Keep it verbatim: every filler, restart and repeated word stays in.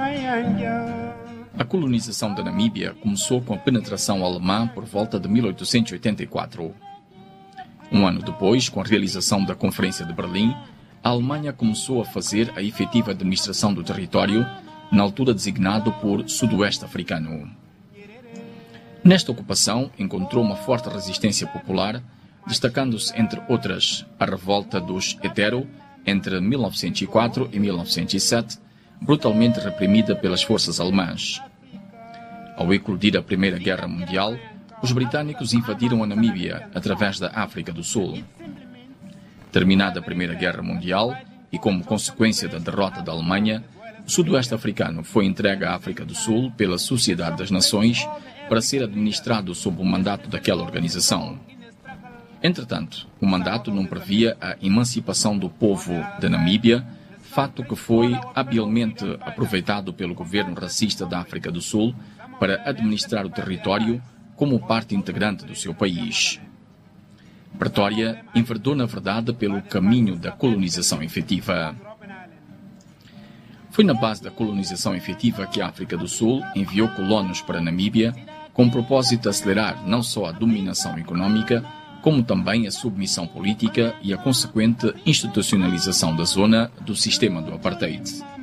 A colonização da Namíbia começou com a penetração alemã por volta de mil oitocentos e oitenta e quatro. Um ano depois, com a realização da Conferência de Berlim, a Alemanha começou a fazer a efetiva administração do território, na altura designado por Sudoeste Africano. Nesta ocupação, encontrou uma forte resistência popular, destacando-se, entre outras, a revolta dos Hetero, entre mil novecentos e quatro e mil novecentos e sete, brutalmente reprimida pelas forças alemãs. Ao eclodir a Primeira Guerra Mundial, os britânicos invadiram a Namíbia através da África do Sul. Terminada a Primeira Guerra Mundial e como consequência da derrota da Alemanha, o Sudoeste Africano foi entregue à África do Sul pela Sociedade das Nações para ser administrado sob o mandato daquela organização. Entretanto, o mandato não previa a emancipação do povo da Namíbia, fato que foi habilmente aproveitado pelo governo racista da África do Sul para administrar o território como parte integrante do seu país. Pretória enverdou, na verdade, pelo caminho da colonização efetiva. Foi na base da colonização efetiva que a África do Sul enviou colonos para a Namíbia, com o propósito de acelerar não só a dominação econômica, como também a submissão política e a consequente institucionalização da zona do sistema do apartheid.